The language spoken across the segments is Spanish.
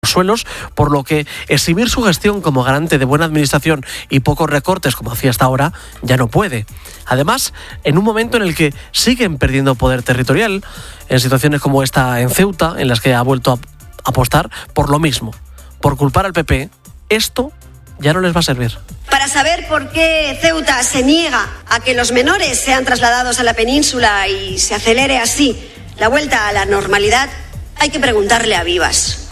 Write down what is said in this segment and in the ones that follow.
subsuelos, por lo que exhibir su gestión como garante de buena administración y pocos recortes, como hacía hasta ahora, ya no puede. Además, en un momento en el que siguen perdiendo poder territorial, en situaciones como esta en Ceuta, en las que ha vuelto a apostar por lo mismo, por culpar al PP, esto ya no les va a servir. Para saber por qué Ceuta se niega a que los menores sean trasladados a la península y se acelere así la vuelta a la normalidad, hay que preguntarle a Vivas.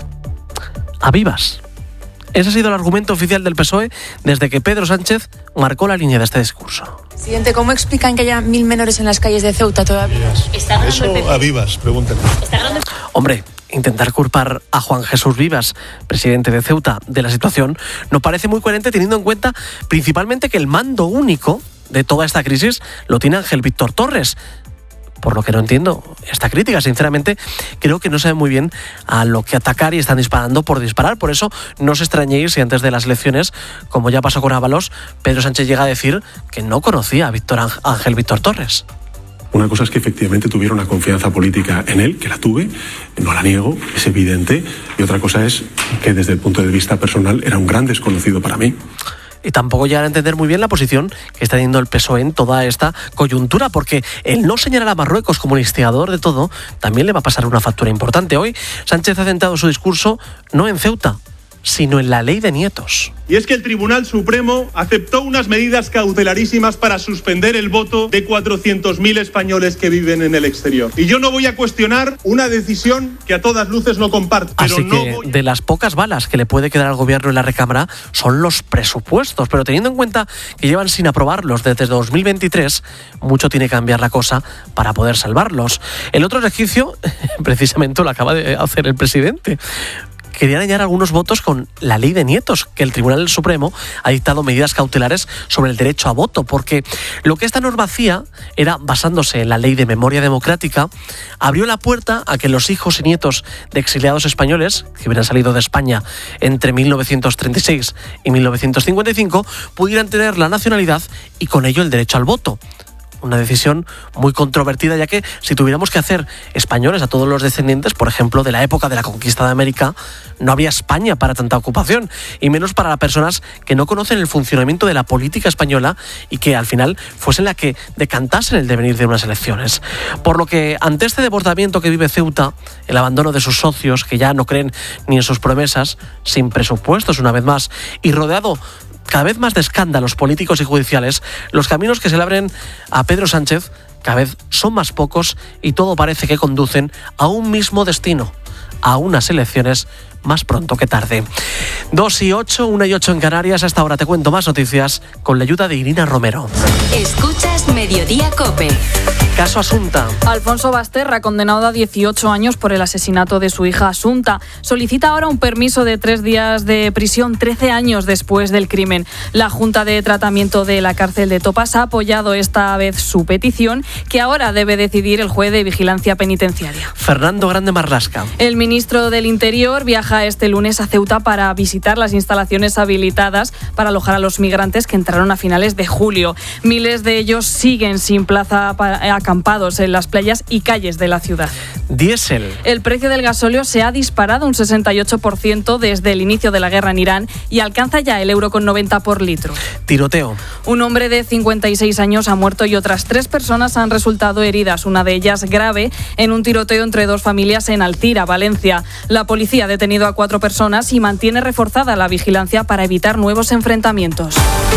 A Vivas. Ese ha sido el argumento oficial del PSOE desde que Pedro Sánchez marcó la línea de este discurso. Presidente, ¿cómo explican que haya 1.000 menores en las calles de Ceuta todavía? Eso a Vivas, pregúntenle. Hombre, intentar culpar a Juan Jesús Vivas, presidente de Ceuta, de la situación no parece muy coherente, teniendo en cuenta principalmente que el mando único de toda esta crisis lo tiene Ángel Víctor Torres. Por lo que no entiendo esta crítica, sinceramente, creo que no saben muy bien a lo que atacar y están disparando por disparar. Por eso no os extrañéis si antes de las elecciones, como ya pasó con Ábalos, Pedro Sánchez llega a decir que no conocía a Ángel Víctor Torres. Una cosa es que efectivamente tuviera una confianza política en él, que la tuve, no la niego, es evidente, y otra cosa es que desde el punto de vista personal era un gran desconocido para mí. Y tampoco llegan a entender muy bien la posición que está teniendo el PSOE en toda esta coyuntura, porque el no señalar a Marruecos como el instigador de todo también le va a pasar una factura importante. Hoy Sánchez ha centrado su discurso no en Ceuta, sino en la ley de nietos. Y es que el Tribunal Supremo aceptó unas medidas cautelarísimas para suspender el voto de 400.000 españoles que viven en el exterior. Y yo no voy a cuestionar una decisión que a todas luces no comparto. Así que de las pocas balas que le puede quedar al gobierno en la recámara son los presupuestos. Pero teniendo en cuenta que llevan sin aprobarlos desde 2023, mucho tiene que cambiar la cosa para poder salvarlos. El otro ejercicio, precisamente, lo acaba de hacer el presidente. Querían añadir algunos votos con la ley de nietos, que el Tribunal Supremo ha dictado medidas cautelares sobre el derecho a voto, porque lo que esta norma hacía era, basándose en la ley de memoria democrática, abrió la puerta a que los hijos y nietos de exiliados españoles, que hubieran salido de España entre 1936 y 1955, pudieran tener la nacionalidad y con ello el derecho al voto. Una decisión muy controvertida, ya que si tuviéramos que hacer españoles a todos los descendientes, por ejemplo, de la época de la conquista de América, no habría España para tanta ocupación, y menos para las personas que no conocen el funcionamiento de la política española y que al final fuesen la que decantasen el devenir de unas elecciones. Por lo que, ante este desbordamiento que vive Ceuta, el abandono de sus socios, que ya no creen ni en sus promesas, sin presupuestos una vez más, y rodeado cada vez más de escándalos políticos y judiciales, los caminos que se le abren a Pedro Sánchez cada vez son más pocos y todo parece que conducen a un mismo destino, a unas elecciones más pronto que tarde. 2:08, 1:08 en Canarias. Hasta ahora te cuento más noticias con la ayuda de Irina Romero. Escuchas Mediodía COPE. Caso Asunta. Alfonso Basterra, condenado a 18 años por el asesinato de su hija Asunta, solicita ahora un permiso de 3 días de prisión 13 años después del crimen. La Junta de Tratamiento de la Cárcel de Topas ha apoyado esta vez su petición, que ahora debe decidir el juez de vigilancia penitenciaria. Fernando Grande Marlasca. El ministro del Interior viaja este lunes a Ceuta para visitar las instalaciones habilitadas para alojar a los migrantes que entraron a finales de julio. Miles de ellos siguen sin plaza acampados en las playas y calles de la ciudad. Diésel. El precio del gasóleo se ha disparado un 68% desde el inicio de la guerra en Irán y alcanza ya el €1,90 por litro. Tiroteo. Un hombre de 56 años ha muerto y otras 3 personas han resultado heridas, una de ellas grave, en un tiroteo entre 2 familias en Altira, Valencia. La policía ha detenido a 4 personas y mantiene reforzada la vigilancia para evitar nuevos enfrentamientos.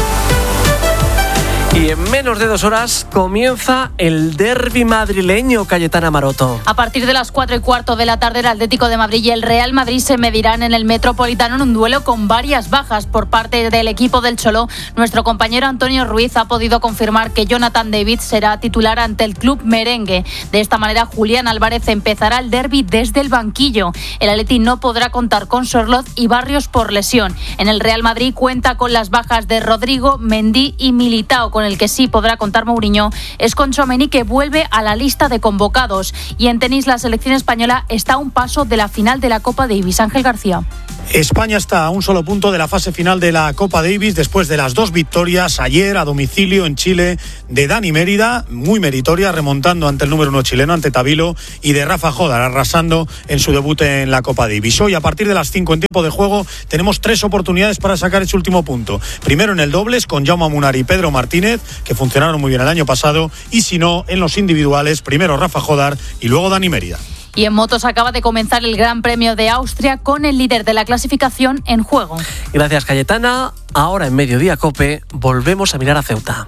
Y en menos de 2 horas comienza el derbi madrileño, Cayetana Maroto. A partir de las 4:15 de la tarde, el Atlético de Madrid y el Real Madrid se medirán en el Metropolitano en un duelo con varias bajas por parte del equipo del Cholo. Nuestro compañero Antonio Ruiz ha podido confirmar que Jonathan David será titular ante el club merengue. De esta manera, Julián Álvarez empezará el derbi desde el banquillo. El Atleti no podrá contar con Sorloz y Barrios por lesión. En el Real Madrid cuenta con las bajas de Rodrigo, Mendy y Militao. Con el que sí podrá contar Mourinho es con Tchouaméni, que vuelve a la lista de convocados. Y en tenis, la selección española está a un paso de la final de la Copa Davis. Ángel García. España está a un solo punto de la fase final de la Copa Davis después de las 2 victorias ayer a domicilio en Chile de Dani Mérida, muy meritoria, remontando ante el número 1 chileno, ante Tabilo, y de Rafa Jodar, arrasando en su debut en la Copa Davis. Hoy, a partir de las 5 en tiempo de juego, tenemos 3 oportunidades para sacar ese último punto. Primero en el dobles con Jaume Munar y Pedro Martínez, que funcionaron muy bien el año pasado, y si no, en los individuales, primero Rafa Jodar y luego Dani Mérida. Y en motos acaba de comenzar el Gran Premio de Austria con el líder de la clasificación en juego. Gracias, Cayetana. Ahora en Mediodía COPE volvemos a mirar a Ceuta.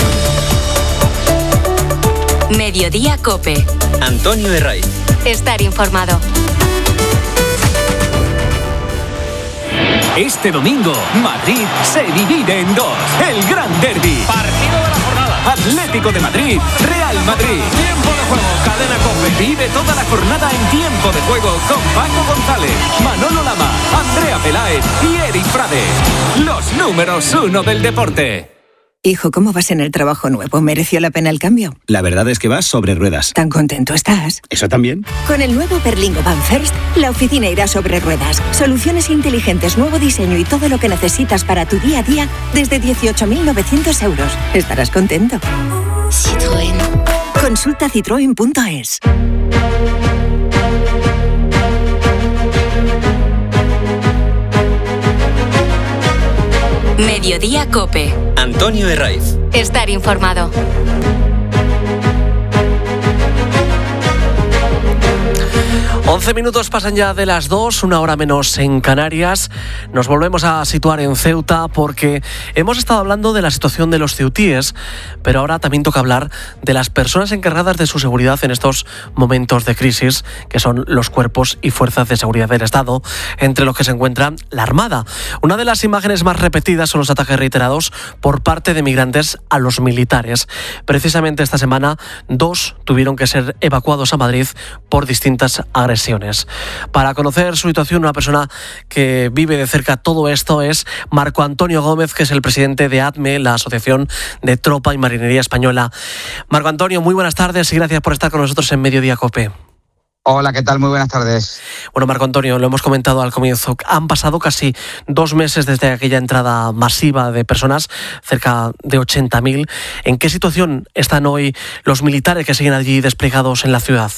Mediodía COPE. Antonio Herraiz. Estar informado. Este domingo, Madrid se divide en dos. El Gran Derbi. Partido de la jornada. Atlético de Madrid, Real Madrid. Tiempo de juego, Cadena COPE. Vive toda la jornada en Tiempo de Juego con Paco González, Manolo Lama, Andrea Peláez y Eric Frade. Los números 1 del deporte. Hijo, ¿cómo vas en el trabajo nuevo? ¿Mereció la pena el cambio? La verdad es que vas sobre ruedas. ¿Tan contento estás? ¿Eso también? Con el nuevo Berlingo Van First, la oficina irá sobre ruedas. Soluciones inteligentes, nuevo diseño y todo lo que necesitas para tu día a día desde 18.900 euros. Estarás contento. Citroën. Consulta citroen.es. Mediodía COPE. Antonio Herraiz. Estar informado. Once minutos pasan ya de las 2, una hora menos en Canarias. Nos volvemos a situar en Ceuta porque hemos estado hablando de la situación de los ceutíes, pero ahora también toca hablar de las personas encargadas de su seguridad en estos momentos de crisis, que son los cuerpos y fuerzas de seguridad del Estado, entre los que se encuentra la Armada. Una de las imágenes más repetidas son los ataques reiterados por parte de migrantes a los militares. Precisamente esta semana, 2 tuvieron que ser evacuados a Madrid por distintas agresiones. Para conocer su situación, una persona que vive de cerca todo esto es Marco Antonio Gómez, que es el presidente de ATME, la Asociación de Tropa y Marinería Española. Marco Antonio, muy buenas tardes y gracias por estar con nosotros en Mediodía COPE. Hola, ¿qué tal? Muy buenas tardes. Bueno, Marco Antonio, lo hemos comentado al comienzo. Han pasado casi 2 meses desde aquella entrada masiva de personas, cerca de 80.000. ¿En qué situación están hoy los militares que siguen allí desplegados en la ciudad?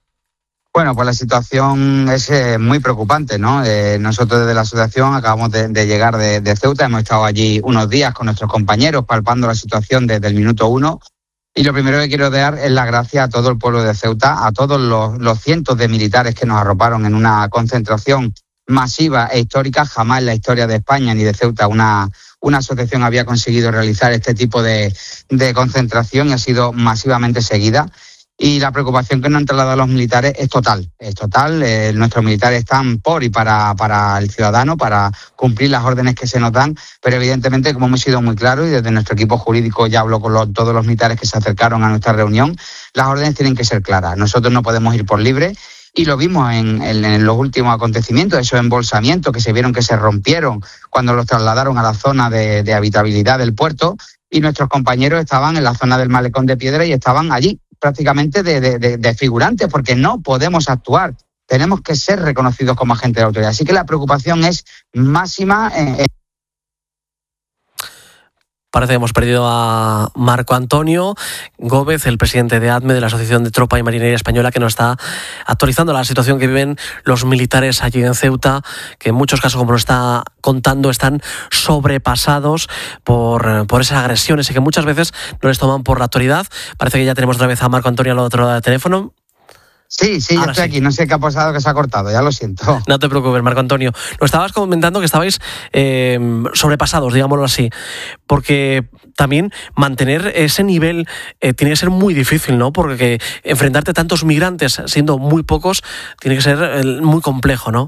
Bueno, pues la situación es muy preocupante, ¿no? Nosotros desde la asociación acabamos de llegar de Ceuta, hemos estado allí unos días con nuestros compañeros palpando la situación desde el minuto 1. Y lo primero que quiero dar es las gracias a todo el pueblo de Ceuta, a todos los cientos de militares que nos arroparon en una concentración masiva e histórica. Jamás en la historia de España ni de Ceuta una asociación había conseguido realizar este tipo de concentración y ha sido masivamente seguida. Y la preocupación que nos han trasladado los militares es total. Nuestros militares están por y para el ciudadano, para cumplir las órdenes que se nos dan, pero evidentemente, como hemos sido muy claros, y desde nuestro equipo jurídico ya habló con todos los militares que se acercaron a nuestra reunión, las órdenes tienen que ser claras. Nosotros no podemos ir por libre, y lo vimos en los últimos acontecimientos, esos embolsamientos que se vieron que se rompieron cuando los trasladaron a la zona de habitabilidad del puerto, y nuestros compañeros estaban en la zona del Malecón de Piedra y estaban allí prácticamente de figurantes, porque no podemos actuar. Tenemos que ser reconocidos como agentes de la autoridad. Así que la preocupación es máxima. Parece que hemos perdido a Marco Antonio Gómez, el presidente de ATME, de la Asociación de Tropa y Marinería Española, que nos está actualizando la situación que viven los militares allí en Ceuta, que en muchos casos, como lo está contando, están sobrepasados por esas agresiones y que muchas veces no les toman por la autoridad. Parece que ya tenemos otra vez a Marco Antonio al otro lado del teléfono. Sí, ya estoy aquí. No sé qué ha pasado, que se ha cortado, ya lo siento. No te preocupes, Marco Antonio. Nos estabas comentando que estabais sobrepasados, digámoslo así, porque también mantener ese nivel tiene que ser muy difícil, ¿no? Porque enfrentarte a tantos migrantes siendo muy pocos tiene que ser muy complejo, ¿no?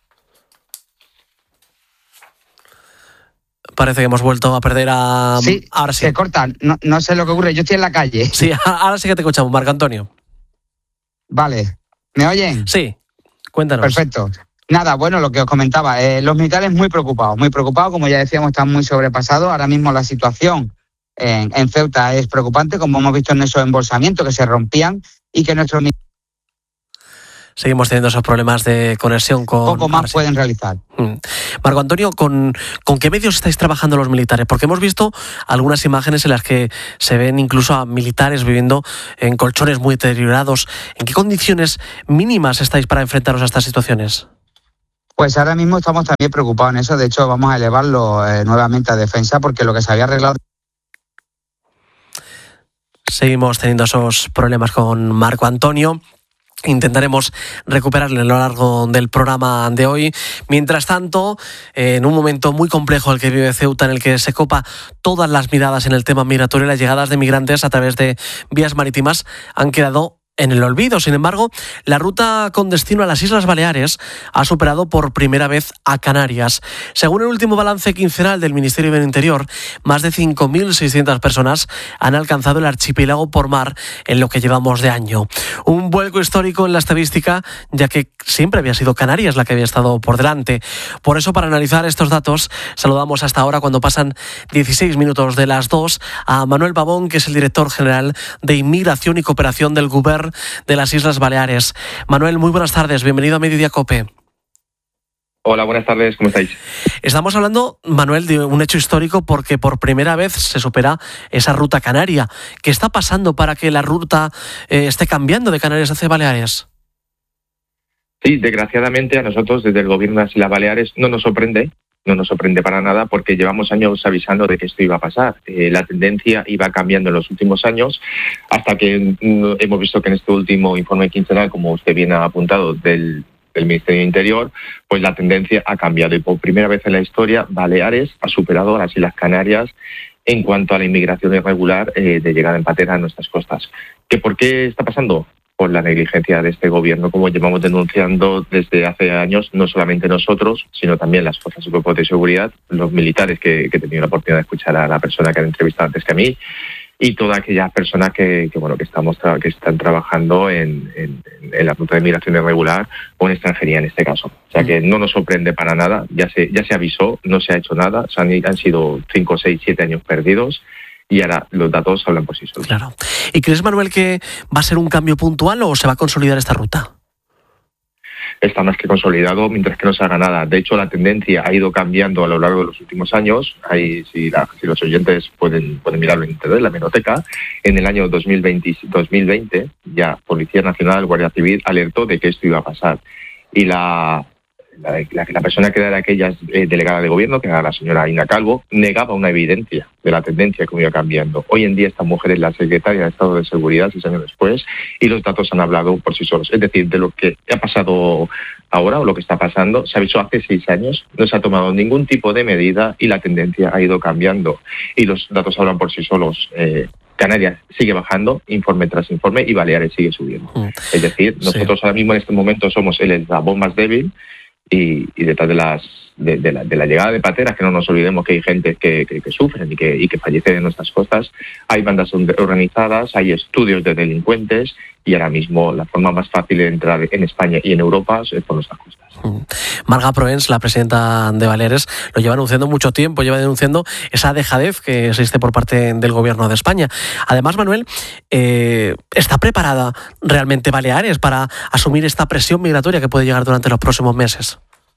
Parece que hemos vuelto a perder a... Sí, ahora sí. Se cortan, no sé lo que ocurre, yo estoy en la calle. Sí, ahora sí que te escuchamos, Marco Antonio. Vale, ¿me oyen? Sí, cuéntanos. Perfecto. Nada, bueno, lo que os comentaba, los militares muy preocupados, como ya decíamos, están muy sobrepasados. Ahora mismo la situación en Ceuta es preocupante, como hemos visto en esos embolsamientos que se rompían y que nuestros... Seguimos teniendo esos problemas de conexión con... Poco más pueden realizar. Marco Antonio, ¿con qué medios estáis trabajando los militares? Porque hemos visto algunas imágenes en las que se ven incluso a militares viviendo en colchones muy deteriorados. ¿En qué condiciones mínimas estáis para enfrentaros a estas situaciones? Pues ahora mismo estamos también preocupados en eso. De hecho, vamos a elevarlo nuevamente a defensa, porque lo que se había arreglado... Seguimos teniendo esos problemas con Marco Antonio. Intentaremos recuperarle a lo largo del programa de hoy. Mientras tanto, en un momento muy complejo el que vive Ceuta, en el que se copa todas las miradas en el tema migratorio, las llegadas de migrantes a través de vías marítimas han quedado en el olvido. Sin embargo, la ruta con destino a las Islas Baleares ha superado por primera vez a Canarias. Según el último balance quincenal del Ministerio del Interior, más de 5.600 personas han alcanzado el archipiélago por mar en lo que llevamos de año. Un vuelco histórico en la estadística, ya que siempre había sido Canarias la que había estado por delante. Por eso, para analizar estos datos, saludamos hasta ahora, cuando pasan 16 minutos de las 2, a Manuel Pavón, que es el director general de Inmigración y Cooperación del Govern de las Islas Baleares. Manuel, muy buenas tardes, bienvenido a Mediodía COPE. Hola, buenas tardes, ¿cómo estáis? Estamos hablando, Manuel, de un hecho histórico, porque por primera vez se supera esa ruta canaria. ¿Qué está pasando para que la ruta esté cambiando de Canarias hacia Baleares? Sí, desgraciadamente a nosotros desde el Gobierno de las Islas Baleares no nos sorprende para nada, porque llevamos años avisando de que esto iba a pasar. La tendencia iba cambiando en los últimos años, hasta que hemos visto que en este último informe quincenal, como usted bien ha apuntado, del Ministerio del Interior, pues la tendencia ha cambiado, y por primera vez en la historia Baleares ha superado a las Islas Canarias en cuanto a la inmigración irregular de llegada en patera a nuestras costas. ¿Por qué está pasando? Por la negligencia de este gobierno, como llevamos denunciando desde hace años, no solamente nosotros, sino también las fuerzas y cuerpos de seguridad, los militares, que he tenido la oportunidad de escuchar a la persona que han entrevistado antes que a mí, y todas aquellas personas que están trabajando en la ruta de migración irregular o en extranjería en este caso. O sea que no nos sorprende para nada, ya se avisó, no se ha hecho nada, han sido 5, 6, 7 años perdidos, y ahora los datos hablan por sí solos. Claro. ¿Y crees, Manuel, que va a ser un cambio puntual o se va a consolidar esta ruta? Está más que consolidado mientras que no se haga nada. De hecho, la tendencia ha ido cambiando a lo largo de los últimos años. Si los oyentes pueden mirarlo en internet, la hemeroteca, en el año 2020 ya Policía Nacional, Guardia Civil alertó de que esto iba a pasar. Y la persona que era aquella delegada de gobierno, que era la señora Ina Calvo, negaba una evidencia de la tendencia que iba cambiando. Hoy en día esta mujer es la secretaria de Estado de Seguridad 6 años después, y los datos han hablado por sí solos. Es decir, de lo que ha pasado ahora o lo que está pasando, se avisó hace 6 años, no se ha tomado ningún tipo de medida y la tendencia ha ido cambiando. Y los datos hablan por sí solos. Canarias sigue bajando, informe tras informe, y Baleares sigue subiendo. Es decir, nosotros ahora mismo en este momento somos el eslabón más débil, y detrás de la llegada de pateras, que no nos olvidemos que hay gente que sufren y que fallecen en nuestras costas, hay bandas organizadas, hay estudios de delincuentes, y ahora mismo la forma más fácil de entrar en España y en Europa es por nuestras costas. Marga Proens, la presidenta de Baleares, lo lleva anunciando mucho tiempo, lleva denunciando esa dejadez que existe por parte del Gobierno de España. Además, Manuel, ¿está preparada realmente Baleares para asumir esta presión migratoria que puede llegar durante los próximos meses?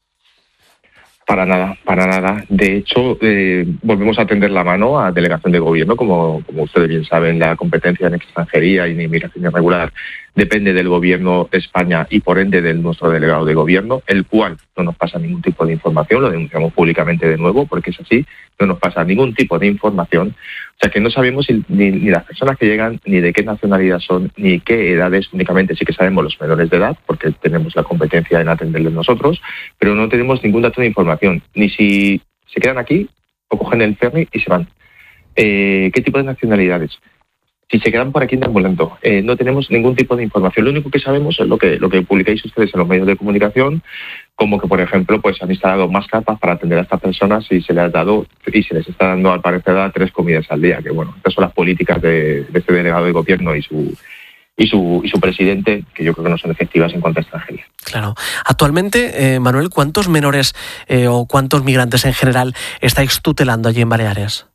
Para nada. De hecho, volvemos a tender la mano a delegación de gobierno. Como ustedes bien saben, la competencia en extranjería y en inmigración irregular depende del Gobierno de España y por ende de nuestro delegado de gobierno, el cual no nos pasa ningún tipo de información. Lo denunciamos públicamente de nuevo porque es así, no nos pasa ningún tipo de información. O sea que no sabemos ni las personas que llegan, ni de qué nacionalidad son, ni qué edades. Únicamente sí que sabemos los menores de edad, porque tenemos la competencia en atenderles nosotros, pero no tenemos ningún dato de información, ni si se quedan aquí o cogen el ferry y se van. ¿Qué tipo de nacionalidades? Si se quedan por aquí en ambulante, no tenemos ningún tipo de información. Lo único que sabemos es lo que publicáis ustedes en los medios de comunicación, como que, por ejemplo, pues han instalado más carpas para atender a estas personas y se les está dando, al parecer, 3 comidas al día. Que bueno, estas son las políticas de este delegado de gobierno y su presidente, que yo creo que no son efectivas en cuanto a extranjería. Claro. Actualmente, Manuel, ¿cuántos menores o cuántos migrantes en general estáis tutelando allí en Baleares?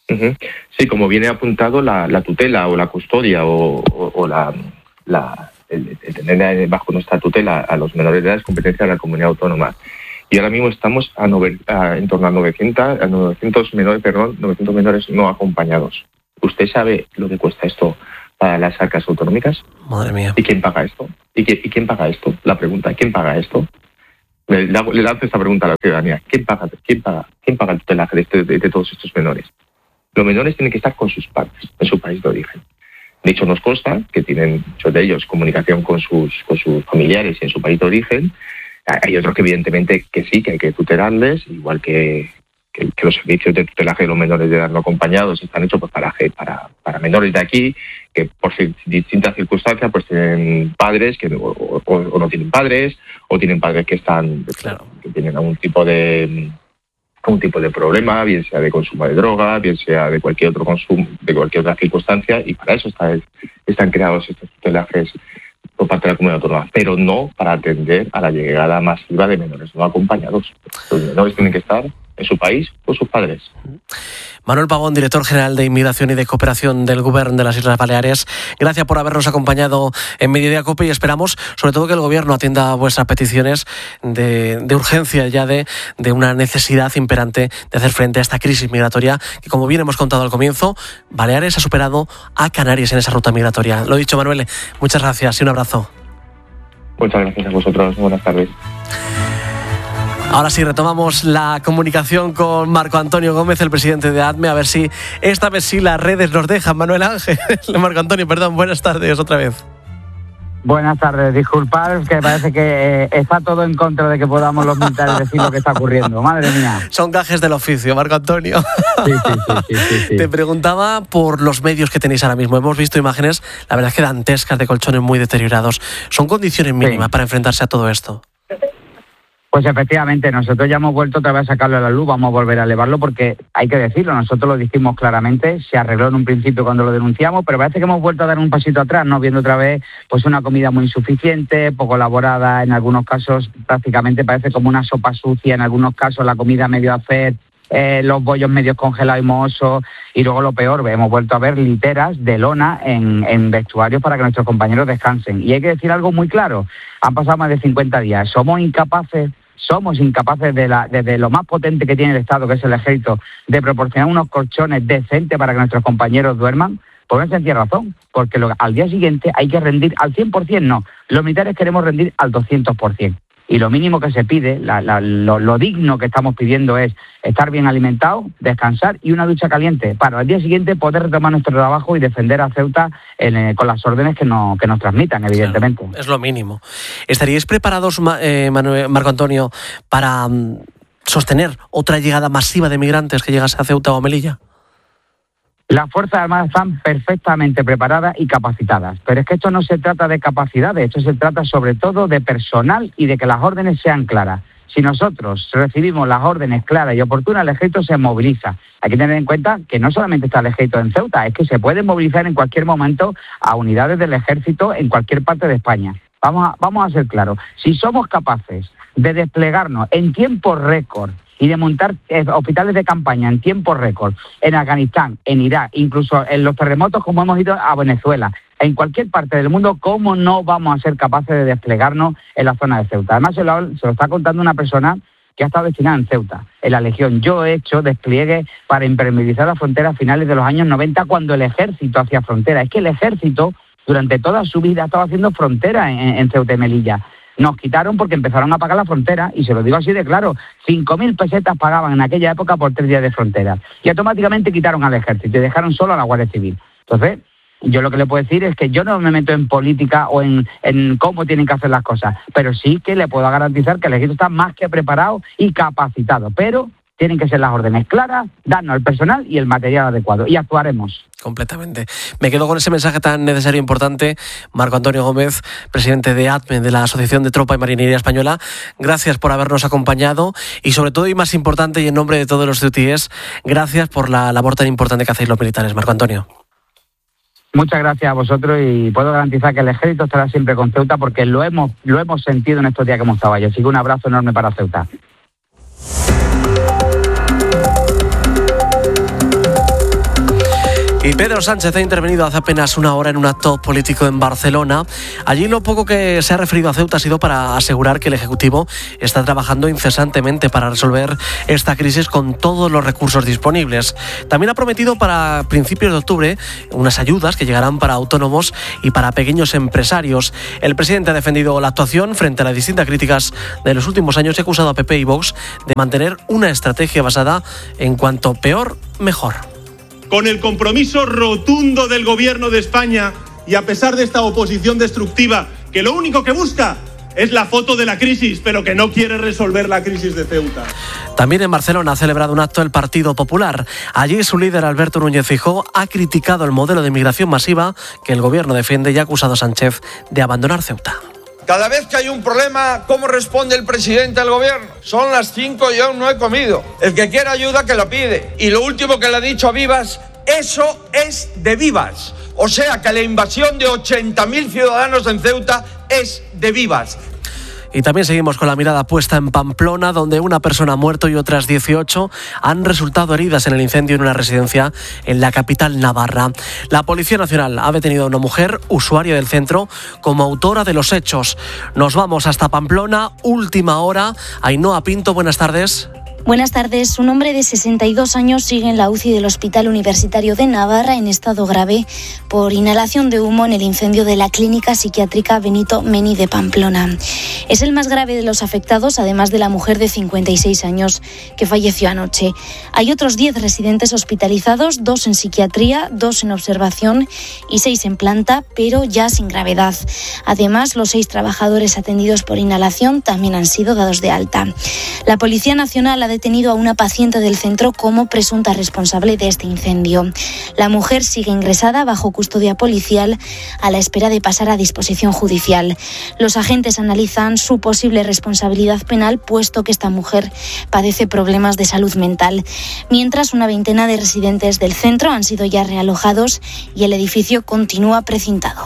Sí, como viene apuntado, la tutela o la custodia o el tener bajo nuestra tutela a los menores de edad es competencia de la comunidad autónoma. Y ahora mismo estamos en torno a 900 menores no acompañados. ¿Usted sabe lo que cuesta esto para las arcas autonómicas? Madre mía. ¿Y quién paga esto? ¿Y quién paga esto? La pregunta, ¿quién paga esto? Le lanzo esta pregunta a la ciudadanía. ¿Quién paga el tutelaje de todos estos menores? Los menores tienen que estar con sus padres en su país de origen. De hecho, nos consta que tienen muchos de ellos comunicación con sus familiares en su país de origen. Hay otros que evidentemente que sí, que hay que tutelarles, igual que los servicios de tutelaje de los menores de edad no acompañados están hechos pues para menores de aquí, que por distintas circunstancias pues tienen padres que o no tienen padres, o tienen padres que tienen algún tipo de problema, bien sea de consumo de droga, bien sea de cualquier otro consumo, de cualquier otra circunstancia, y para eso están creados estos tutelajes por parte de la comunidad autónoma, pero no para atender a la llegada masiva de menores no acompañados. Los menores tienen que estar en su país con sus padres. Manuel Pavón, director general de Inmigración y de Cooperación del Gobierno de las Islas Baleares, gracias por habernos acompañado en Mediodía COPE y esperamos sobre todo que el Gobierno atienda vuestras peticiones de urgencia ya de una necesidad imperante de hacer frente a esta crisis migratoria que, como bien hemos contado al comienzo, Baleares ha superado a Canarias en esa ruta migratoria. Lo dicho, Manuel, muchas gracias y un abrazo. Muchas gracias a vosotros. Buenas tardes. Ahora sí, retomamos la comunicación con Marco Antonio Gómez, el presidente de ATME, a ver si esta vez sí las redes nos dejan. Manuel Ángel, Marco Antonio, perdón, buenas tardes otra vez. Buenas tardes, disculpad que parece que está todo en contra de que podamos los militares decir lo que está ocurriendo, madre mía. Son gajes del oficio, Marco Antonio. Sí. Te preguntaba por los medios que tenéis ahora mismo. Hemos visto imágenes, la verdad es que dantescas, de colchones muy deteriorados. ¿Son condiciones mínimas para enfrentarse a todo esto? Pues efectivamente, nosotros ya hemos vuelto otra vez a sacarlo a la luz, vamos a volver a elevarlo porque hay que decirlo, nosotros lo dijimos claramente, se arregló en un principio cuando lo denunciamos, pero parece que hemos vuelto a dar un pasito atrás, ¿no? Viendo otra vez pues una comida muy insuficiente, poco elaborada, en algunos casos prácticamente parece como una sopa sucia, en algunos casos la comida medio a hacer, los bollos medios congelados y mohosos, y luego lo peor, hemos vuelto a ver literas de lona en vestuarios para que nuestros compañeros descansen. Y hay que decir algo muy claro, han pasado más de 50 días, somos incapaces desde lo más potente que tiene el Estado, que es el Ejército, de proporcionar unos colchones decentes para que nuestros compañeros duerman, por una sencilla razón, porque al día siguiente hay que rendir al 100%, no, los militares queremos rendir al 200%. Y lo mínimo que se pide, lo digno que estamos pidiendo es estar bien alimentados, descansar y una ducha caliente para al día siguiente poder retomar nuestro trabajo y defender a Ceuta con las órdenes que nos transmitan, evidentemente. Claro, es lo mínimo. ¿Estaríais preparados, Marco Antonio, para sostener otra llegada masiva de migrantes que llegase a Ceuta o a Melilla? Las Fuerzas Armadas están perfectamente preparadas y capacitadas, pero es que esto no se trata de capacidades, esto se trata sobre todo de personal y de que las órdenes sean claras. Si nosotros recibimos las órdenes claras y oportunas, el Ejército se moviliza. Hay que tener en cuenta que no solamente está el Ejército en Ceuta, es que se puede movilizar en cualquier momento a unidades del Ejército en cualquier parte de España. Vamos a ser claros, si somos capaces de desplegarnos en tiempo récord y de montar hospitales de campaña en tiempo récord en Afganistán, en Irak, incluso en los terremotos como hemos ido a Venezuela, en cualquier parte del mundo, ¿cómo no vamos a ser capaces de desplegarnos en la zona de Ceuta? Además, se lo está contando una persona que ha estado destinada en Ceuta, en la Legión. Yo he hecho despliegue para impermeabilizar la frontera a finales de los años 90 cuando el Ejército hacía frontera. Es que el Ejército durante toda su vida estaba haciendo frontera en Ceuta y Melilla. Nos quitaron porque empezaron a pagar la frontera, y se lo digo así de claro, 5.000 pesetas pagaban en aquella época por 3 días de frontera. Y automáticamente quitaron al Ejército y dejaron solo a la Guardia Civil. Entonces, yo lo que le puedo decir es que yo no me meto en política o en cómo tienen que hacer las cosas, pero sí que le puedo garantizar que el Ejército está más que preparado y capacitado, pero tienen que ser las órdenes claras, darnos el personal y el material adecuado, y actuaremos. Completamente. Me quedo con ese mensaje tan necesario e importante. Marco Antonio Gómez, presidente de ATME, de la Asociación de Tropa y Marinería Española, gracias por habernos acompañado y, sobre todo y más importante, y en nombre de todos los CEUTIES, gracias por la labor tan importante que hacéis los militares. Marco Antonio. Muchas gracias a vosotros, y puedo garantizar que el Ejército estará siempre con Ceuta porque lo hemos sentido en estos días que hemos estado allí. Así que un abrazo enorme para Ceuta. Y Pedro Sánchez ha intervenido hace apenas una hora en un acto político en Barcelona. Allí lo poco que se ha referido a Ceuta ha sido para asegurar que el Ejecutivo está trabajando incesantemente para resolver esta crisis con todos los recursos disponibles. También ha prometido para principios de octubre unas ayudas que llegarán para autónomos y para pequeños empresarios. El presidente ha defendido la actuación frente a las distintas críticas de los últimos años y ha acusado a PP y Vox de mantener una estrategia basada en cuanto peor, mejor. Con el compromiso rotundo del Gobierno de España y a pesar de esta oposición destructiva, que lo único que busca es la foto de la crisis, pero que no quiere resolver la crisis de Ceuta. También en Barcelona ha celebrado un acto el Partido Popular. Allí su líder, Alberto Núñez Feijóo, ha criticado el modelo de inmigración masiva que el Gobierno defiende y ha acusado a Sánchez de abandonar Ceuta. Cada vez que hay un problema, ¿cómo responde el presidente al gobierno? Son las 5 y aún no he comido. El que quiere ayuda que la pide. Y lo último que le ha dicho a Vivas, eso es de Vivas. O sea que la invasión de 80.000 ciudadanos en Ceuta es de Vivas. Y también seguimos con la mirada puesta en Pamplona, donde una persona ha muerto y otras 18 han resultado heridas en el incendio en una residencia en la capital navarra. La Policía Nacional ha detenido a una mujer, usuaria del centro, como autora de los hechos. Nos vamos hasta Pamplona, última hora. Ainhoa Pinto, buenas tardes. Buenas tardes. Un hombre de 62 años sigue en la UCI del Hospital Universitario de Navarra en estado grave por inhalación de humo en el incendio de la Clínica Psiquiátrica Benito Meni de Pamplona. Es el más grave de los afectados, además de la mujer de 56 años que falleció anoche. Hay otros 10 residentes hospitalizados, 2 en psiquiatría, 2 en observación y 6 en planta, pero ya sin gravedad. Además, los 6 trabajadores atendidos por inhalación también han sido dados de alta. La Policía Nacional ha detenido a una paciente del centro como presunta responsable de este incendio. La mujer sigue ingresada bajo custodia policial a la espera de pasar a disposición judicial. Los agentes analizan su posible responsabilidad penal, puesto que esta mujer padece problemas de salud mental. Mientras, una veintena de residentes del centro han sido ya realojados y el edificio continúa precintado.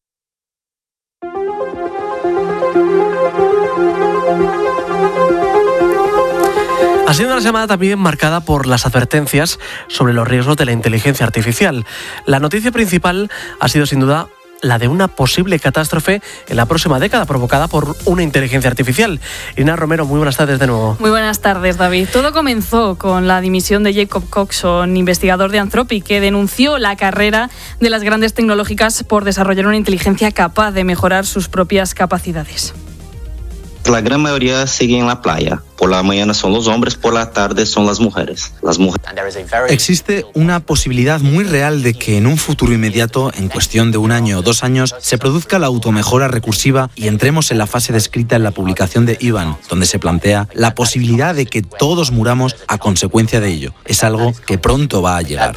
Ha sido una semana también marcada por las advertencias sobre los riesgos de la inteligencia artificial. La noticia principal ha sido sin duda la de una posible catástrofe en la próxima década provocada por una inteligencia artificial. Irina Romero, muy buenas tardes de nuevo. Muy buenas tardes, David. Todo comenzó con la dimisión de Jacob Coxon, investigador de Anthropic, que denunció la carrera de las grandes tecnológicas por desarrollar una inteligencia capaz de mejorar sus propias capacidades. La gran mayoría sigue en la playa. Por la mañana son los hombres, por la tarde son las mujeres. Existe una posibilidad muy real de que en un futuro inmediato, en cuestión de 1 año o 2 años, se produzca la automejora recursiva y entremos en la fase descrita en la publicación de Ivan, donde se plantea la posibilidad de que todos muramos a consecuencia de ello. Es algo que pronto va a llegar.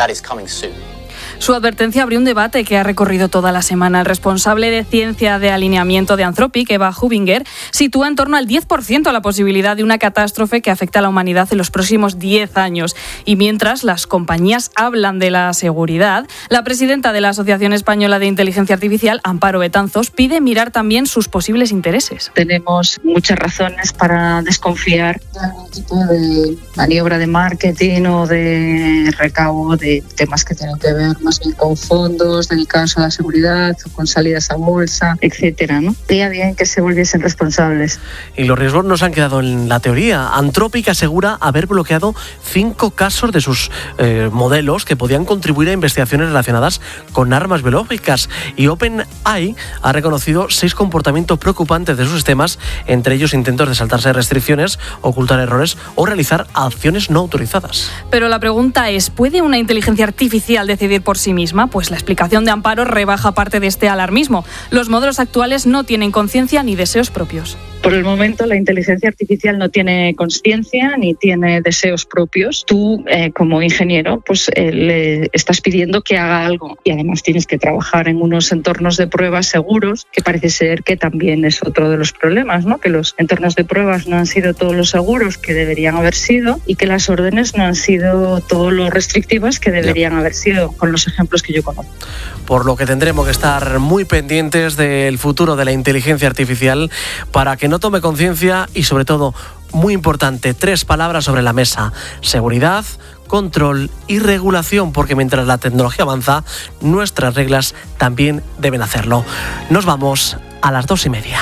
Su advertencia abrió un debate que ha recorrido toda la semana. El responsable de ciencia de alineamiento de Anthropic, Eva Hubinger, sitúa en torno al 10% la posibilidad de una catástrofe que afecte a la humanidad en los próximos 10 años. Y mientras las compañías hablan de la seguridad, la presidenta de la Asociación Española de Inteligencia Artificial, Amparo Betanzos, pide mirar también sus posibles intereses. Tenemos muchas razones para desconfiar de algún tipo de maniobra de marketing o de recaudo de temas que tienen que ver más bien con fondos dedicados a la seguridad, con salidas a bolsa, etcétera, ¿no? Sería bien que se volviesen responsables. Y los riesgos no se han quedado en la teoría. Anthropic asegura haber bloqueado 5 casos de sus modelos que podían contribuir a investigaciones relacionadas con armas biológicas. Y OpenAI ha reconocido 6 comportamientos preocupantes de sus sistemas, entre ellos intentos de saltarse restricciones, ocultar errores o realizar acciones no autorizadas. Pero la pregunta es, ¿puede una inteligencia artificial decidir por sí misma? Pues la explicación de Amparo rebaja parte de este alarmismo. Los modelos actuales no tienen conciencia ni deseos propios. Por el momento, la inteligencia artificial no tiene conciencia ni tiene deseos propios. Tú, como ingeniero, pues le estás pidiendo que haga algo y además tienes que trabajar en unos entornos de pruebas seguros, que parece ser que también es otro de los problemas, ¿no? Que los entornos de pruebas no han sido todos los seguros que deberían haber sido y que las órdenes no han sido todo lo restrictivas que deberían haber sido, con los ejemplos que yo conozco. Por lo que tendremos que estar muy pendientes del futuro de la inteligencia artificial para que no tome conciencia y, sobre todo, muy importante, 3 palabras sobre la mesa: seguridad, control y regulación, porque mientras la tecnología avanza, nuestras reglas también deben hacerlo. Nos vamos a las 2:30.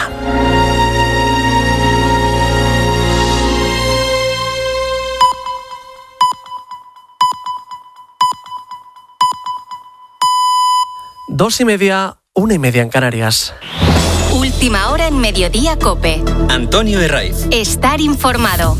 Dos y media, 1:30 en Canarias. Última hora en Mediodía COPE. Antonio Herraiz. Estar informado.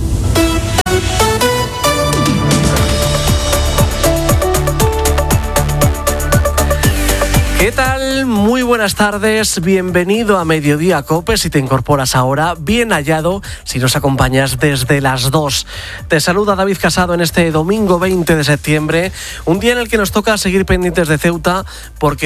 ¿Qué tal? Muy buenas tardes, bienvenido a Mediodía COPE. Si te incorporas ahora, bien hallado si nos acompañas desde las 2. Te saluda David Casado en este domingo 20 de septiembre, un día en el que nos toca seguir pendientes de Ceuta, porque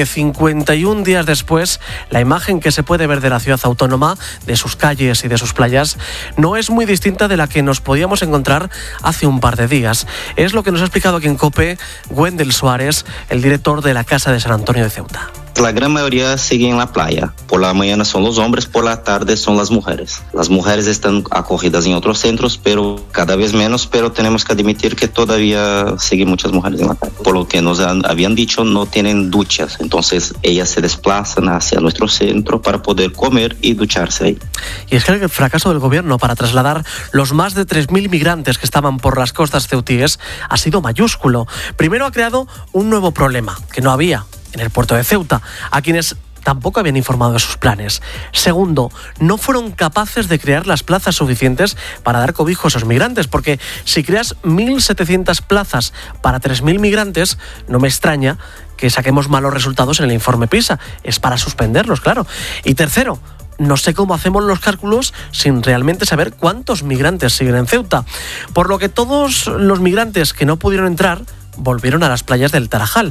51 días después, la imagen que se puede ver de la ciudad autónoma, de sus calles y de sus playas, no es muy distinta de la que nos podíamos encontrar hace un par de días. Es lo que nos ha explicado aquí en COPE Wendel Suárez, el director de la Casa de San Antonio de Ceuta. La gran mayoría sigue en la playa. Por la mañana son los hombres, por la tarde son las mujeres. Las mujeres están acogidas en otros centros, pero cada vez menos, pero tenemos que admitir que todavía siguen muchas mujeres en la calle. Por lo que nos habían dicho, no tienen duchas, entonces ellas se desplazan hacia nuestro centro para poder comer y ducharse ahí. Y es que el fracaso del gobierno para trasladar los más de 3.000 migrantes que estaban por las costas ceutíes ha sido mayúsculo. Primero ha creado un nuevo problema que no había en el puerto de Ceuta, a quienes tampoco habían informado de sus planes. Segundo, no fueron capaces de crear las plazas suficientes para dar cobijo a esos migrantes, porque si creas 1.700 plazas para 3.000 migrantes, no me extraña que saquemos malos resultados en el informe PISA. Es para suspenderlos, claro. Y tercero, no sé cómo hacemos los cálculos sin realmente saber cuántos migrantes siguen en Ceuta. Por lo que todos los migrantes que no pudieron entrar volvieron a las playas del Tarajal,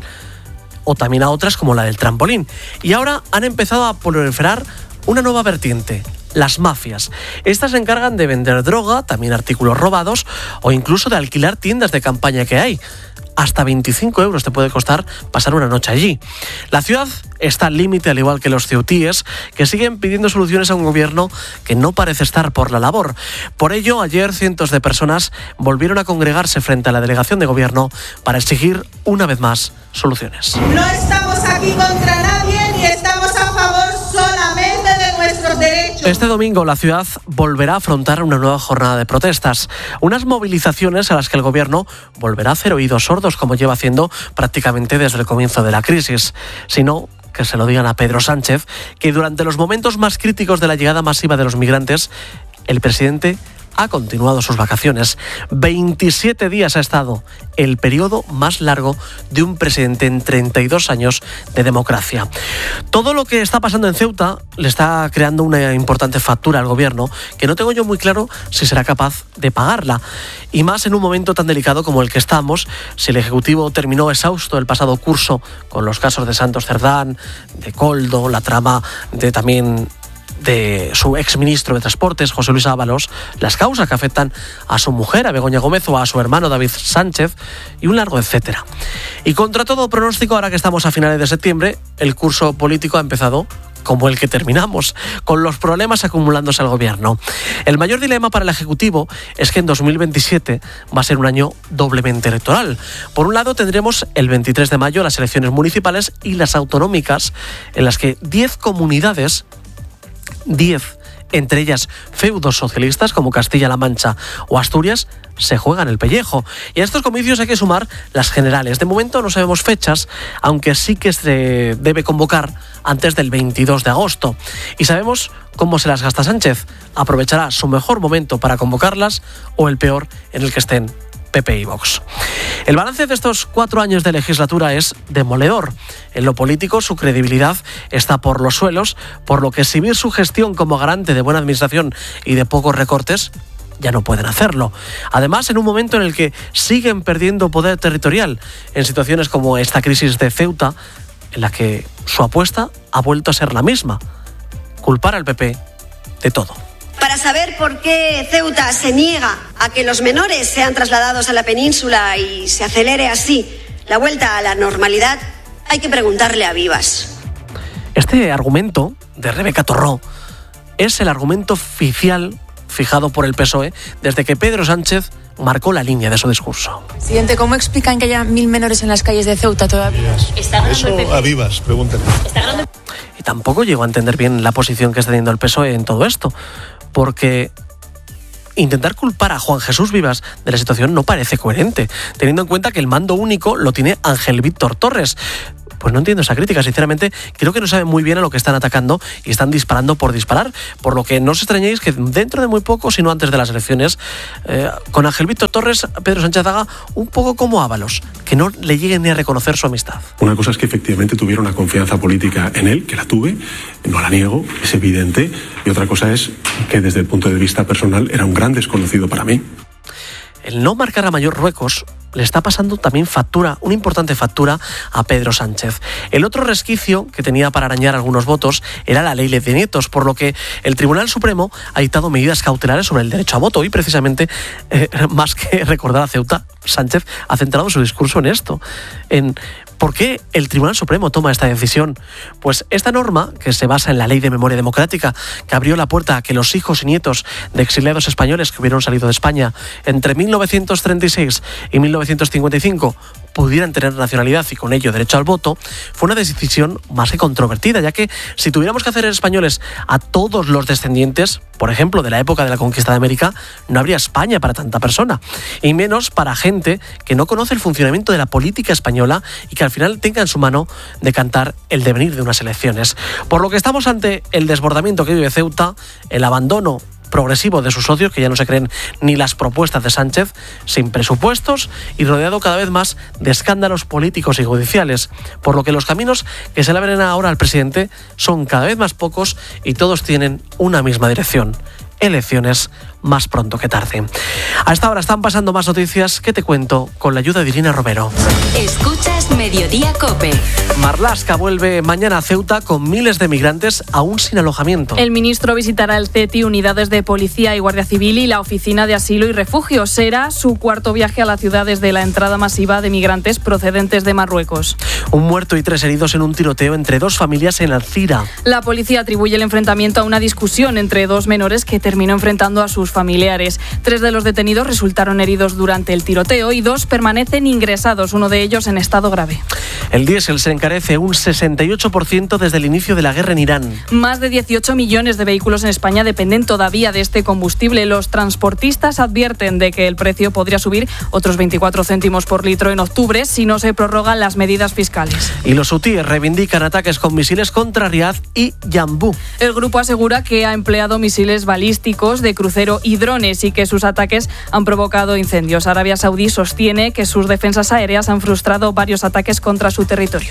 o también a otras como la del Trampolín. Y ahora han empezado a proliferar una nueva vertiente, las mafias. Estas se encargan de vender droga, también artículos robados, o incluso de alquilar tiendas de campaña que hay. Hasta 25 euros te puede costar pasar una noche allí. La ciudad está al límite, al igual que los ceutíes, que siguen pidiendo soluciones a un gobierno que no parece estar por la labor. Por ello, ayer cientos de personas volvieron a congregarse frente a la delegación de gobierno para exigir una vez más soluciones. No estamos aquí contra nadie ni estamos a favor solamente de nuestros derechos. Este domingo la ciudad volverá a afrontar una nueva jornada de protestas, unas movilizaciones a las que el gobierno volverá a hacer oídos sordos, como lleva haciendo prácticamente desde el comienzo de la crisis. Si no, que se lo digan a Pedro Sánchez, que durante los momentos más críticos de la llegada masiva de los migrantes, el presidente ha continuado sus vacaciones. 27 días ha estado, el periodo más largo de un presidente en 32 años de democracia. Todo lo que está pasando en Ceuta le está creando una importante factura al gobierno, que no tengo yo muy claro si será capaz de pagarla. Y más en un momento tan delicado como el que estamos, si el Ejecutivo terminó exhausto el pasado curso con los casos de Santos Cerdán, de Koldo, la trama de su exministro de Transportes, José Luis Ábalos, las causas que afectan a su mujer, a Begoña Gómez, o a su hermano David Sánchez, y un largo etcétera. Y contra todo pronóstico, ahora que estamos a finales de septiembre, el curso político ha empezado como el que terminamos, con los problemas acumulándose al gobierno. El mayor dilema para el Ejecutivo es que en 2027 va a ser un año doblemente electoral. Por un lado tendremos el 23 de mayo las elecciones municipales y las autonómicas, en las que 10 comunidades, 10, entre ellas feudos socialistas como Castilla-La Mancha o Asturias, se juegan el pellejo. Y a estos comicios hay que sumar las generales. De momento no sabemos fechas, aunque sí que se debe convocar antes del 22 de agosto. Y sabemos cómo se las gasta Sánchez. Aprovechará su mejor momento para convocarlas o el peor en el que estén PP y Vox. El balance de estos 4 años de legislatura es demoledor. En lo político, su credibilidad está por los suelos, por lo que exhibir su gestión como garante de buena administración y de pocos recortes ya no pueden hacerlo. Además, en un momento en el que siguen perdiendo poder territorial, en situaciones como esta crisis de Ceuta, en la que su apuesta ha vuelto a ser la misma: culpar al PP de todo. Para saber por qué Ceuta se niega a que los menores sean trasladados a la península y se acelere así la vuelta a la normalidad, hay que preguntarle a Vivas. Este argumento de Rebeca Torró es el argumento oficial fijado por el PSOE desde que Pedro Sánchez marcó la línea de su discurso. Presidente, ¿cómo explican que haya 1000 menores en las calles de Ceuta todavía? Eso a Vivas, pregúntenle. Y tampoco llego a entender bien la posición que está teniendo el PSOE en todo esto, porque intentar culpar a Juan Jesús Vivas de la situación no parece coherente, teniendo en cuenta que el mando único lo tiene Ángel Víctor Torres. Pues no entiendo esa crítica, sinceramente. Creo que no saben muy bien a lo que están atacando y están disparando por disparar, por lo que no os extrañéis que dentro de muy poco, si no antes de las elecciones, con Ángel Víctor Torres, Pedro Sánchez haga un poco como Ábalos, que no le lleguen ni a reconocer su amistad. Una cosa es que efectivamente tuviera una confianza política en él, que la tuve, no la niego, es evidente, y otra cosa es que desde el punto de vista personal era un gran desconocido para mí. El no marcar a Marruecos le está pasando también factura, una importante factura a Pedro Sánchez. El otro resquicio que tenía para arañar algunos votos era la ley de nietos, por lo que el Tribunal Supremo ha dictado medidas cautelares sobre el derecho a voto y precisamente, más que recordar a Ceuta, Sánchez ha centrado su discurso en esto, en ¿por qué el Tribunal Supremo toma esta decisión? Pues esta norma, que se basa en la Ley de Memoria Democrática, que abrió la puerta a que los hijos y nietos de exiliados españoles que hubieron salido de España entre 1936 y 1955 pudieran tener nacionalidad y con ello derecho al voto, fue una decisión más que controvertida, ya que si tuviéramos que hacer españoles a todos los descendientes, por ejemplo, de la época de la conquista de América, no habría España para tanta persona, y menos para gente que no conoce el funcionamiento de la política española y que al final tenga en su mano decantar el devenir de unas elecciones. Por lo que estamos ante el desbordamiento que vive Ceuta, el abandono progresivo de sus socios, que ya no se creen ni las propuestas de Sánchez, sin presupuestos y rodeado cada vez más de escándalos políticos y judiciales, por lo que los caminos que se le abren ahora al presidente son cada vez más pocos y todos tienen una misma dirección: elecciones más pronto que tarde. A esta hora están pasando más noticias que te cuento con la ayuda de Irina Romero. Escuchas Mediodía COPE. Marlaska vuelve mañana a Ceuta con miles de migrantes aún sin alojamiento. El ministro visitará el CETI, unidades de policía y guardia civil y la oficina de asilo y refugio. Será su cuarto viaje a la ciudad desde la entrada masiva de migrantes procedentes de Marruecos. Un muerto y 3 heridos en un tiroteo entre 2 familias en Alcira. La policía atribuye el enfrentamiento a una discusión entre 2 menores que terminó enfrentando a sus familiares. 3 de los detenidos resultaron heridos durante el tiroteo y 2 permanecen ingresados, uno de ellos en estado grave. El diésel se encarece un 68% desde el inicio de la guerra en Irán. Más de 18 millones de vehículos en España dependen todavía de este combustible. Los transportistas advierten de que el precio podría subir otros 24 céntimos por litro en octubre si no se prorrogan las medidas fiscales. Y los hutíes reivindican ataques con misiles contra Riad y Yambú. El grupo asegura que ha empleado misiles balísticos de crucero y drones y que sus ataques han provocado incendios. Arabia Saudí sostiene que sus defensas aéreas han frustrado varios ataques contra su territorio.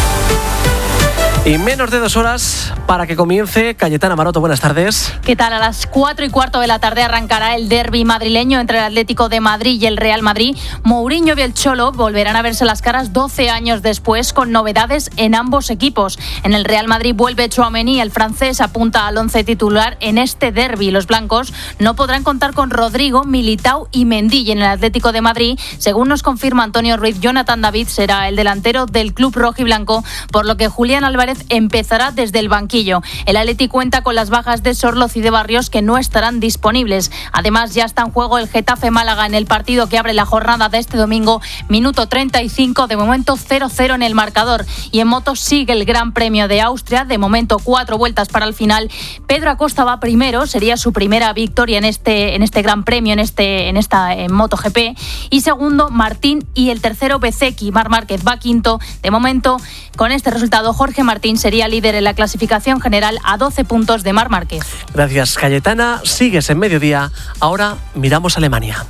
Y menos de 2 horas para que comience. Cayetana Maroto, buenas tardes. ¿Qué tal? A las 4:15 de la tarde arrancará el derbi madrileño entre el Atlético de Madrid y el Real Madrid. Mourinho y el Cholo volverán a verse las caras 12 años después, con novedades en ambos equipos. En el Real Madrid vuelve Tchouaméni, el francés apunta al 11 titular en este derbi. Los blancos no podrán contar con Rodrigo, Militao y Mendy. Y en el Atlético de Madrid, según nos confirma Antonio Ruiz, Jonathan David será el delantero del club rojiblanco, por lo que Julián Álvarez empezará desde el banquillo. El Atleti cuenta con las bajas de Sorloz y de Barrios, que no estarán disponibles. Además, ya está en juego el Getafe Málaga en el partido que abre la jornada de este domingo, minuto 35, de momento 0-0 en el marcador. Y en moto sigue el Gran Premio de Austria, de momento 4 vueltas para el final. Pedro Acosta va primero, sería su primera victoria en este Gran Premio, en MotoGP. Y segundo, Martín, y el tercero, Bezzecchi. Marc Márquez va quinto. De momento, con este resultado, Jorge Martín sería líder en la clasificación general a 12 puntos de Marc Márquez. Gracias, Cayetana. Sigues en Mediodía. Ahora miramos a Alemania.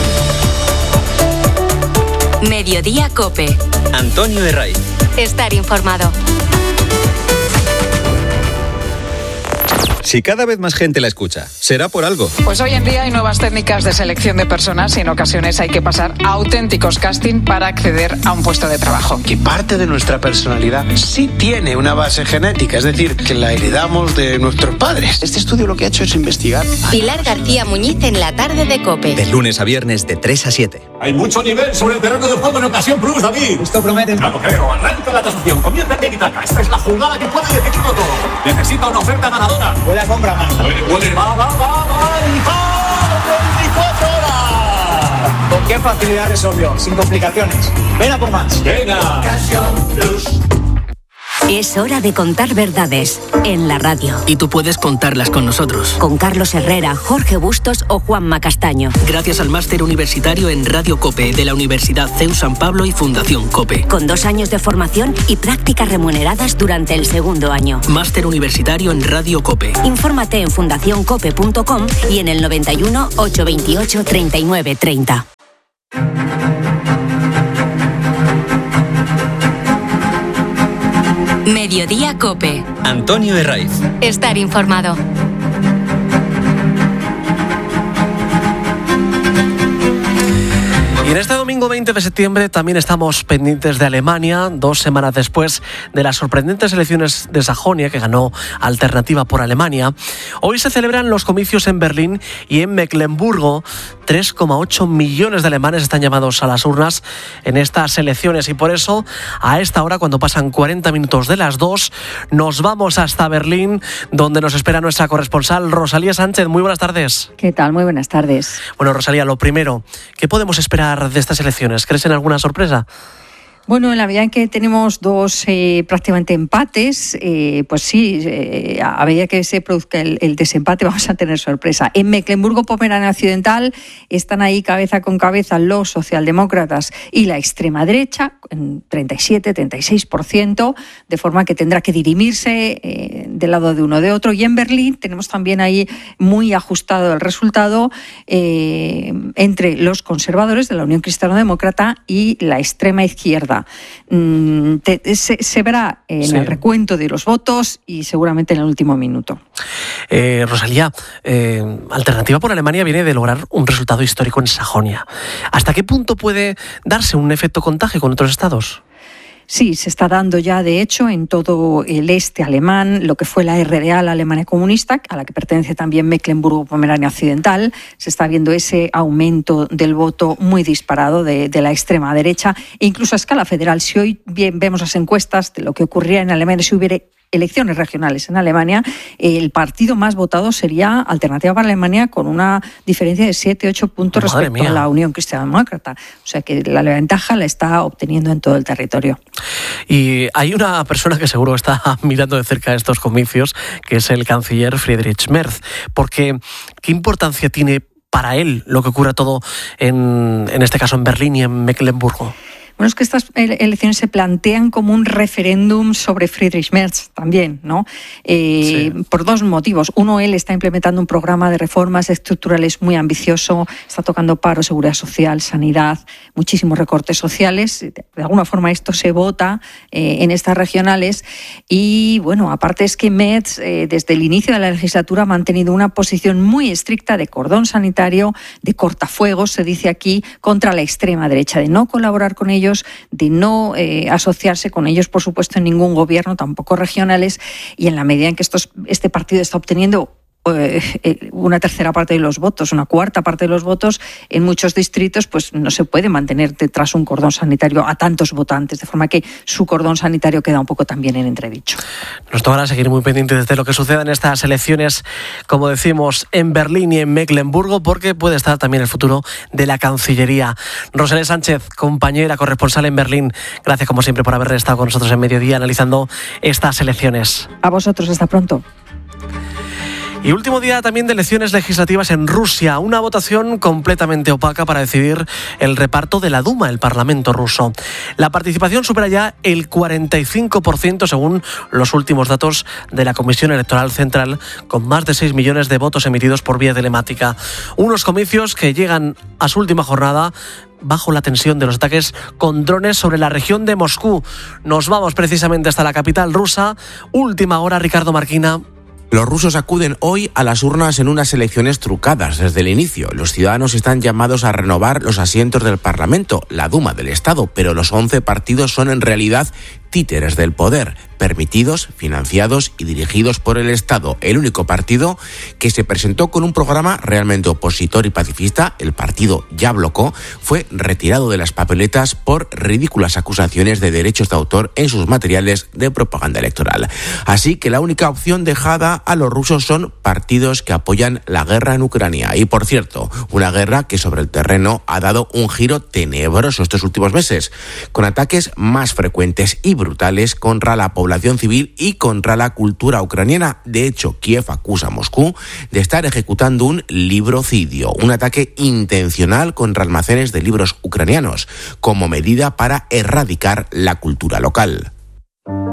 Mediodía COPE. Antonio Herraiz. Estar informado. Si cada vez más gente la escucha, será por algo. Pues hoy en día hay nuevas técnicas de selección de personas y en ocasiones hay que pasar a auténticos casting para acceder a un puesto de trabajo. Que parte de nuestra personalidad sí tiene una base genética, es decir, que la heredamos de nuestros padres. Este estudio lo que ha hecho es investigar. Pilar García Muñiz en la tarde de COPE. De lunes a viernes de 3 a 7. Hay mucho nivel sobre el terreno de juego en Ocasión Plus, David. Esto promete. No lo creo. Arranca la tasación. Comienza el tiki-taka. Esta es la jugada que puede decidirlo todo. Necesita una oferta ganadora. La compra, mano. Va. 24 horas. facilidad resolvió, sin complicaciones. Ven a por más. Venga. Es hora de contar verdades en la radio. Y tú puedes contarlas con nosotros. Con Carlos Herrera, Jorge Bustos o Juanma Castaño. Gracias al máster universitario en Radio COPE de la Universidad CEU San Pablo y Fundación COPE. Con 2 años de formación y prácticas remuneradas durante el segundo año. Máster universitario en Radio COPE. Infórmate en fundacioncope.com y en el 91 828 39 30. Mediodía COPE. Antonio Herraiz. Estar informado. Y en este domingo 20 de septiembre también estamos pendientes de Alemania, 2 semanas después de las sorprendentes elecciones de Sajonia, que ganó Alternativa por Alemania. Hoy se celebran los comicios en Berlín y en Mecklemburgo. 3,8 millones de alemanes están llamados a las urnas en estas elecciones y por eso, a esta hora, cuando pasan 40 minutos de las 2, nos vamos hasta Berlín, donde nos espera nuestra corresponsal Rosalía Sánchez. Muy buenas tardes. ¿Qué tal? Muy buenas tardes. Bueno, Rosalía, lo primero, ¿qué podemos esperar de estas elecciones? ¿Crees en alguna sorpresa? Bueno, en la medida en que tenemos 2 prácticamente empates, pues sí, a medida que se produzca el desempate vamos a tener sorpresa. En Mecklemburgo-Pomerania Occidental están ahí cabeza con cabeza los socialdemócratas y la extrema derecha, en 37-36%, de forma que tendrá que dirimirse del lado de uno o de otro. Y en Berlín tenemos también ahí muy ajustado el resultado entre los conservadores de la Unión Cristiano-Demócrata y la extrema izquierda. Se verá en el recuento de los votos y seguramente en el último minuto. Rosalía, Alternativa por Alemania viene de lograr un resultado histórico en Sajonia. ¿Hasta qué punto puede darse un efecto contagio con otros estados? Sí, se está dando ya, de hecho, en todo el este alemán, lo que fue la RDA, la Alemania comunista, a la que pertenece también Mecklemburgo-Pomerania Occidental. Se está viendo ese aumento del voto muy disparado de la extrema derecha, e incluso a escala federal. Si hoy bien vemos las encuestas de lo que ocurriría en Alemania si hubiera elecciones regionales en Alemania, el partido más votado sería Alternativa para Alemania, con una diferencia de 7-8 puntos respecto a la Unión Cristiano-Demócrata. O sea que la ventaja la está obteniendo en todo el territorio. Y hay una persona que seguro está mirando de cerca estos comicios, que es el canciller Friedrich Merz, porque ¿qué importancia tiene para él lo que ocurre todo en este caso en Berlín y en Mecklemburgo? Bueno, es que estas elecciones se plantean como un referéndum sobre Friedrich Merz también, ¿no? Sí. Por 2 motivos. Uno, él está implementando un programa de reformas estructurales muy ambicioso, está tocando paro, seguridad social, sanidad, muchísimos recortes sociales. De alguna forma esto se vota en estas regionales. Y bueno, aparte es que Merz, desde el inicio de la legislatura, ha mantenido una posición muy estricta de cordón sanitario, de cortafuegos, se dice aquí, contra la extrema derecha, de no colaborar con ellos, de no asociarse con ellos, por supuesto, en ningún gobierno, tampoco regionales, y en la medida en que este partido está obteniendo una tercera parte de los votos, una cuarta parte de los votos en muchos distritos, pues no se puede mantener detrás un cordón sanitario a tantos votantes, de forma que su cordón sanitario queda un poco también en entredicho. Nos tocará seguir muy pendientes de lo que suceda en estas elecciones, como decimos, en Berlín y en Mecklemburgo, porque puede estar también el futuro de la Cancillería. Rosalía Sánchez, compañera, corresponsal en Berlín, gracias como siempre por haber estado con nosotros en Mediodía analizando estas elecciones. A vosotros, hasta pronto. Y último día también de elecciones legislativas en Rusia, una votación completamente opaca para decidir el reparto de la Duma, el Parlamento ruso. La participación supera ya el 45% según los últimos datos de la Comisión Electoral Central, con más de 6 millones de votos emitidos por vía telemática. Unos comicios que llegan a su última jornada bajo la tensión de los ataques con drones sobre la región de Moscú. Nos vamos precisamente hasta la capital rusa. Última hora, Ricardo Marquina. Los rusos acuden hoy a las urnas en unas elecciones trucadas desde el inicio. Los ciudadanos están llamados a renovar los asientos del Parlamento, la Duma del Estado, pero los 11 partidos son en realidad títeres del poder, permitidos, financiados y dirigidos por el Estado. El único partido que se presentó con un programa realmente opositor y pacifista, el partido Yabloko, fue retirado de las papeletas por ridículas acusaciones de derechos de autor en sus materiales de propaganda electoral. Así que la única opción dejada a los rusos son partidos que apoyan la guerra en Ucrania. Y por cierto, una guerra que sobre el terreno ha dado un giro tenebroso estos últimos meses, con ataques más frecuentes y brutales contra la población civil y contra la cultura ucraniana. De hecho, Kiev acusa a Moscú de estar ejecutando un librocidio, un ataque intencional contra almacenes de libros ucranianos, como medida para erradicar la cultura local.